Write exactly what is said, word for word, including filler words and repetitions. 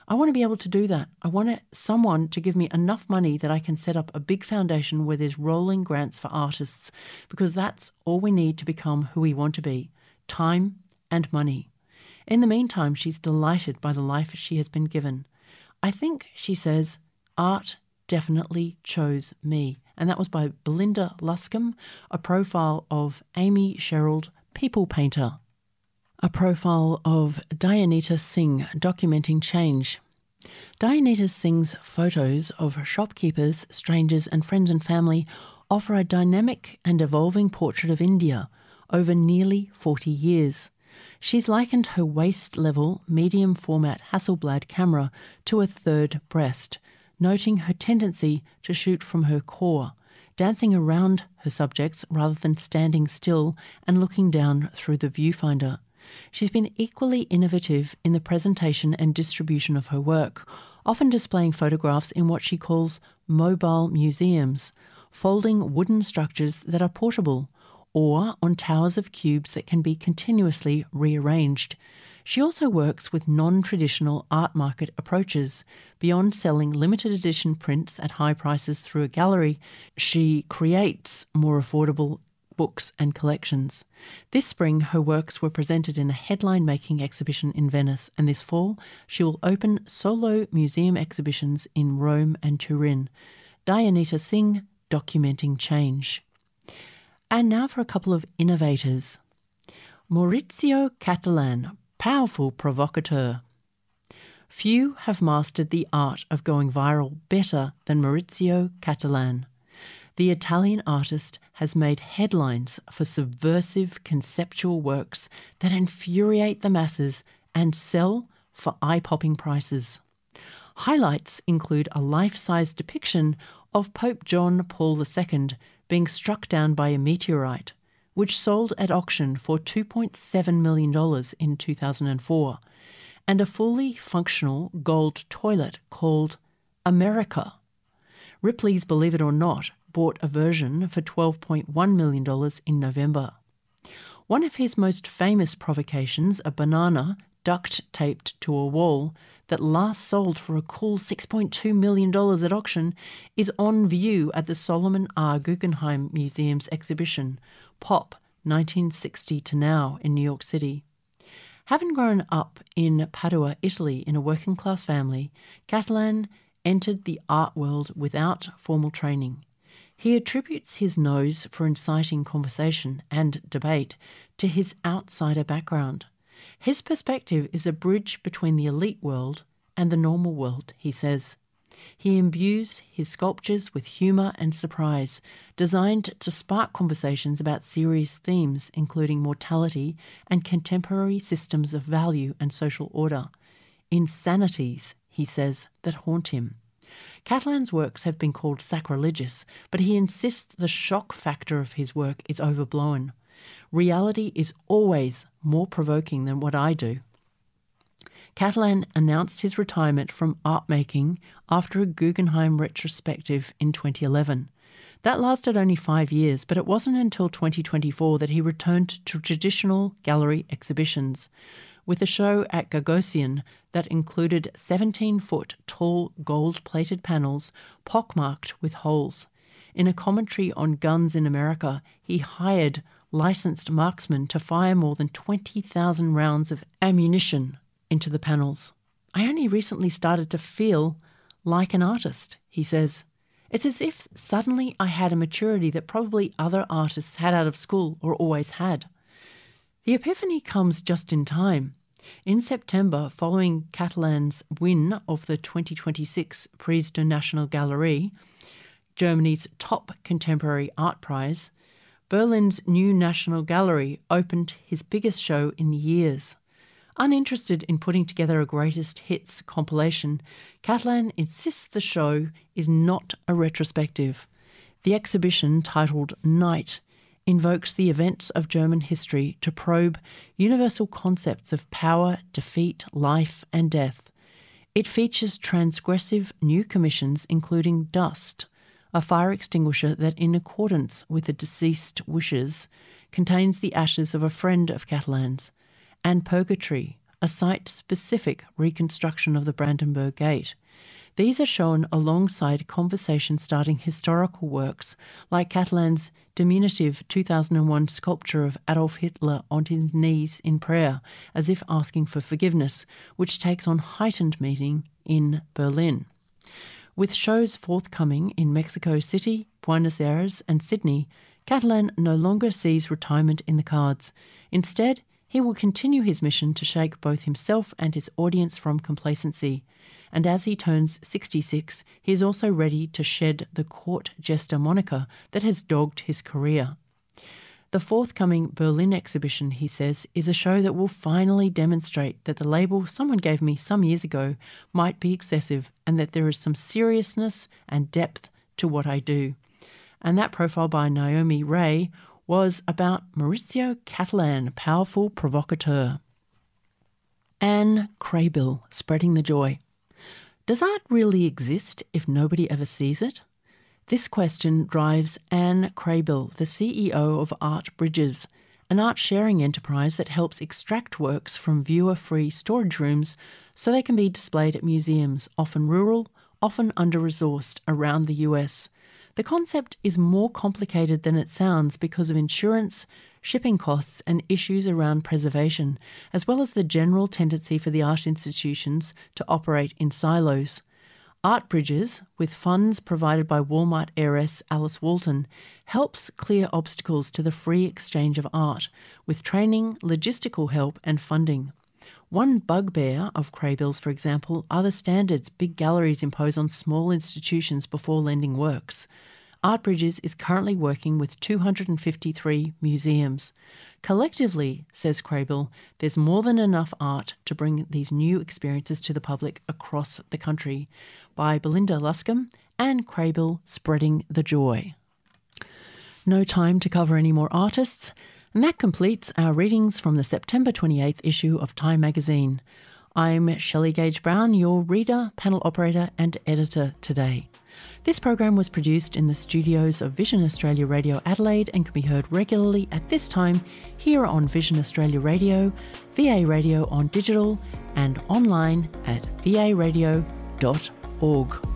I want to be able to do that. I want it- someone to give me enough money that I can set up a big foundation where there's rolling grants for artists, because that's all we need to become who we want to be: time and money. In the meantime, she's delighted by the life she has been given. I think, she says, art definitely chose me. And that was by Belinda Luscombe, a profile of Amy Sherald, people painter. A profile of Dayanita Singh, documenting change. Dayanita Singh's photos of shopkeepers, strangers and friends and family offer a dynamic and evolving portrait of India over nearly forty years. She's likened her waist-level, medium-format Hasselblad camera to a third breast, noting her tendency to shoot from her core, dancing around her subjects rather than standing still and looking down through the viewfinder. She's been equally innovative in the presentation and distribution of her work, often displaying photographs in what she calls mobile museums, folding wooden structures that are portable, or on towers of cubes that can be continuously rearranged. She also works with non-traditional art market approaches. Beyond selling limited edition prints at high prices through a gallery, she creates more affordable books and collections. This spring, her works were presented in a headline-making exhibition in Venice, and this fall she will open solo museum exhibitions in Rome and Turin. Dayanita Singh, documenting change. And now for a couple of innovators. Maurizio Cattelan, powerful provocateur. Few have mastered the art of going viral better than Maurizio Cattelan. The Italian artist has made headlines for subversive conceptual works that infuriate the masses and sell for eye-popping prices. Highlights include a life-size depiction of Pope John Paul the Second being struck down by a meteorite, which sold at auction for two point seven million dollars in two thousand four, and a fully functional gold toilet called America. Ripley's Believe It or Not bought a version for twelve point one million dollars in November. One of his most famous provocations, a banana duct-taped to a wall that last sold for a cool six point two million dollars at auction, is on view at the Solomon R. Guggenheim Museum's exhibition, Pop nineteen sixty to Now in New York City. Having grown up in Padua, Italy, in a working-class family, Cattelan entered the art world without formal training. He attributes his nose for inciting conversation and debate to his outsider background. His perspective is a bridge between the elite world and the normal world, he says. He imbues his sculptures with humour and surprise, designed to spark conversations about serious themes, including mortality and contemporary systems of value and social order. Insanities, he says, that haunt him. Cattelan's works have been called sacrilegious, but he insists the shock factor of his work is overblown. Reality is always more provoking than what I do. Cattelan announced his retirement from art making after a Guggenheim retrospective in twenty eleven. That lasted only five years, but it wasn't until twenty twenty-four that he returned to traditional gallery exhibitions, with a show at Gagosian that included seventeen-foot tall gold-plated panels pockmarked with holes. In a commentary on guns in America, he hired licensed marksmen to fire more than twenty thousand rounds of ammunition into the panels. I only recently started to feel like an artist, he says. It's as if suddenly I had a maturity that probably other artists had out of school or always had. The epiphany comes just in time. In September, following Cattelan's win of the twenty twenty-six Prix de National Galerie, Germany's top contemporary art prize, Berlin's new National Gallery opened his biggest show in years. Uninterested in putting together a greatest hits compilation, Cattelan insists the show is not a retrospective. The exhibition, titled Night, invokes the events of German history to probe universal concepts of power, defeat, life and death. It features transgressive new commissions including Dust, a fire extinguisher that, in accordance with the deceased wishes, contains the ashes of a friend of Cattelan's, and Purgatory, a site-specific reconstruction of the Brandenburg Gate. These are shown alongside conversation-starting historical works like Catalan's diminutive two thousand one sculpture of Adolf Hitler on his knees in prayer, as if asking for forgiveness, which takes on heightened meaning in Berlin. With shows forthcoming in Mexico City, Buenos Aires and Sydney, Catalan no longer sees retirement in the cards. Instead, he will continue his mission to shake both himself and his audience from complacency. And as he turns sixty-six, he is also ready to shed the court jester moniker that has dogged his career. The forthcoming Berlin exhibition, he says, is a show that will finally demonstrate that the label someone gave me some years ago might be excessive and that there is some seriousness and depth to what I do. And that profile by Naomi Ray was about Maurizio Catalan, powerful provocateur. Anne Kraybill, spreading the joy. Does art really exist if nobody ever sees it? This question drives Anne Kraybill, the C E O of Art Bridges, an art-sharing enterprise that helps extract works from viewer-free storage rooms so they can be displayed at museums, often rural, often under-resourced, around the U S. The concept is more complicated than it sounds because of insurance, shipping costs and issues around preservation, as well as the general tendency for the art institutions to operate in silos. Art Bridges, with funds provided by Walmart heiress Alice Walton, helps clear obstacles to the free exchange of art, with training, logistical help and funding. One bugbear of Kraybill's, for example, are the standards big galleries impose on small institutions before lending works. Art Bridges is currently working with two hundred fifty-three museums. Collectively, says Kraybill, there's more than enough art to bring these new experiences to the public across the country. By Belinda Luscombe and Kraybill, spreading the joy. No time to cover any more artists, and that completes our readings from the September twenty-eighth issue of Time magazine. I'm Shelley Gage Brown, your reader, panel operator and editor today. This program was produced in the studios of Vision Australia Radio Adelaide and can be heard regularly at this time here on Vision Australia Radio, V A Radio on digital and online at v a radio dot org.